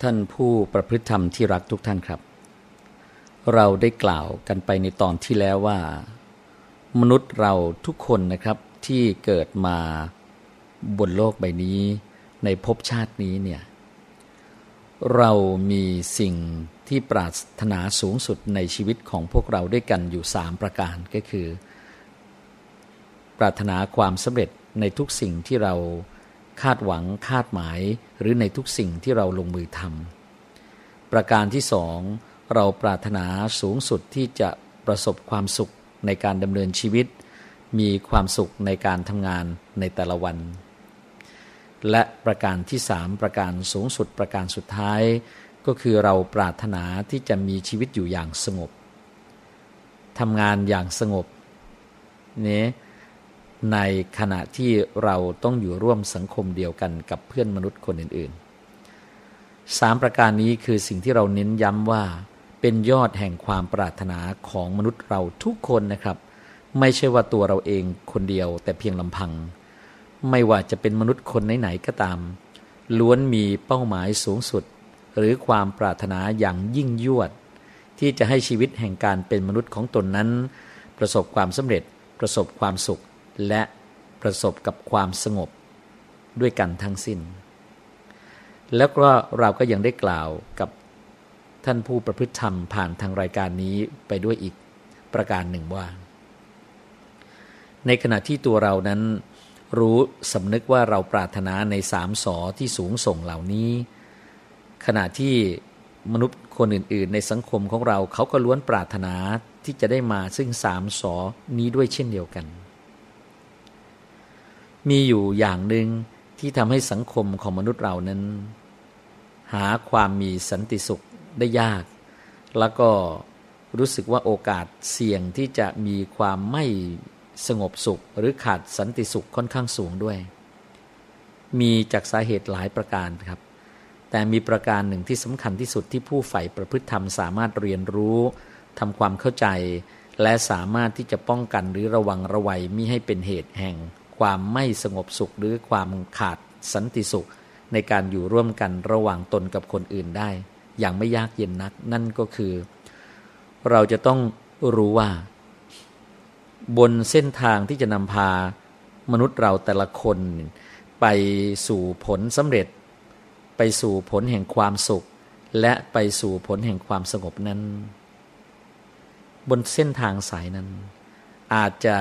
ท่านผู้ประพฤติธรรมที่รักทุกท่านครับเราได้กล่าวกันไปในตอนที่แล้วว่ามนุษย์เราทุกคนนะครับที่เกิดมาบนโลกใบนี้ในภพชาตินี้เนี่ยเรามีสิ่งที่ปรารถนาสูงสุดในชีวิตของพวกเราด้วยกันอยู่3ประการก็คือปรารถนาความสำเร็จในทุกสิ่งที่เราคาดหวังคาดหมายหรือในทุกสิ่งที่เราลงมือทำประการที่2เราปรารถนาสูงสุดที่จะประสบความสุขในการดำเนินชีวิตมีความสุขในการทำงานในแต่ละวันและประการที่3ประการสูงสุดประการสุดท้ายก็คือเราปรารถนาที่จะมีชีวิตอยู่อย่างสงบทำงานอย่างสงบนี้ในขณะที่เราต้องอยู่ร่วมสังคมเดียวกันกับเพื่อนมนุษย์คนอื่นๆ3ประการนี้คือสิ่งที่เราเน้นย้ำว่าเป็นยอดแห่งความปรารถนาของมนุษย์เราทุกคนนะครับไม่ใช่ว่าตัวเราเองคนเดียวแต่เพียงลำพังไม่ว่าจะเป็นมนุษย์คนไหนๆก็ตามล้วนมีเป้าหมายสูงสุดหรือความปรารถนาอย่างยิ่งยวดที่จะให้ชีวิตแห่งการเป็นมนุษย์ของตนนั้นประสบความสำเร็จประสบความสุขและประสบกับความสงบด้วยกันทั้งสิ้นแล้วก็เราก็ยังได้กล่าวกับท่านผู้ประพฤติธรรมผ่านทางรายการนี้ไปด้วยอีกประการหนึ่งว่าในขณะที่ตัวเรานั้นรู้สำนึกว่าเราปรารถนาใน3 สอที่สูงส่งเหล่านี้ขณะที่มนุษย์คนอื่นๆในสังคมของเราเขาก็ล้วนปรารถนาที่จะได้มาซึ่ง3 สอนี้ด้วยเช่นเดียวกันมีอยู่อย่างหนึ่งที่ทำให้สังคมของมนุษย์เรานั้นหาความมีสันติสุขได้ยากแล้วก็รู้สึกว่าโอกาสเสี่ยงที่จะมีความไม่สงบสุขหรือขาดสันติสุขค่อนข้างสูงด้วยมีจากสาเหตุหลายประการครับแต่มีประการหนึ่งที่สำคัญที่สุดที่ผู้ใฝ่ประพฤติธรรมสามารถเรียนรู้ทำความเข้าใจและสามารถที่จะป้องกันหรือระวังระวัยมิให้เป็นเหตุแห่งความไม่สงบสุขหรือความขาดสันติสุขในการอยู่ร่วมกันระหว่างตนกับคนอื่นได้อย่างไม่ยากเย็นนักนั่นก็คือเราจะต้องรู้ว่าบนเส้นทางที่จะนำพามนุษย์เราแต่ละคนไปสู่ผลสำเร็จไปสู่ผลแห่งความสุขและไปสู่ผลแห่งความสงบนั้นบนเส้นทางสายนั้นอาจจะ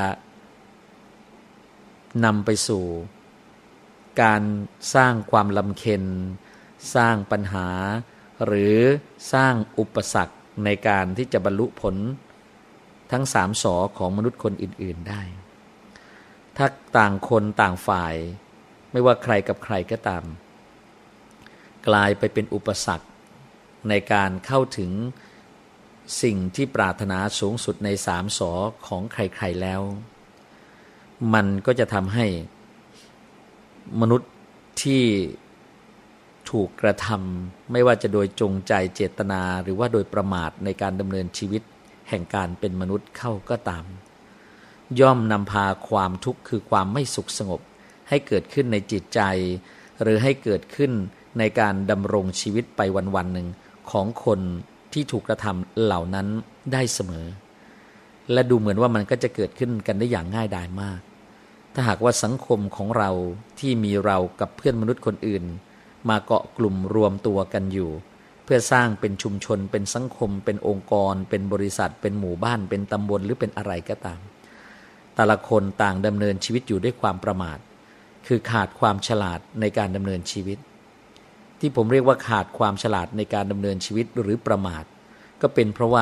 นำไปสู่การสร้างความลำเค็ญสร้างปัญหาหรือสร้างอุปสรรคในการที่จะบรรลุผลทั้ง3 สอของมนุษย์คนอื่นๆได้ถ้าต่างคนต่างฝ่ายไม่ว่าใครกับใครก็ตามกลายไปเป็นอุปสรรคในการเข้าถึงสิ่งที่ปรารถนาสูงสุดใน3 สอของใครๆแล้วมันก็จะทำให้มนุษย์ที่ถูกกระทำไม่ว่าจะโดยจงใจเจตนาหรือว่าโดยประมาทในการดำเนินชีวิตแห่งการเป็นมนุษย์เข้าก็ตามย่อมนำพาความทุกข์คือความไม่สุขสงบให้เกิดขึ้นในจิตใจหรือให้เกิดขึ้นในการดำรงชีวิตไปวันๆหนึ่งของคนที่ถูกกระทำเหล่านั้นได้เสมอและดูเหมือนว่ามันก็จะเกิดขึ้นกันได้อย่างง่ายดายมากถ้าหากว่าสังคมของเราที่มีเรากับเพื่อนมนุษย์คนอื่นมาเกาะกลุ่มรวมตัวกันอยู่เพื่อสร้างเป็นชุมชนเป็นสังคมเป็นองค์กรเป็นบริษัทเป็นหมู่บ้านเป็นตำบลหรือเป็นอะไรก็ตามแต่ละคนต่างดำเนินชีวิตอยู่ด้วยความประมาทคือขาดความฉลาดในการดำเนินชีวิตที่ผมเรียกว่าขาดความฉลาดในการดำเนินชีวิตหรือประมาทก็เป็นเพราะว่า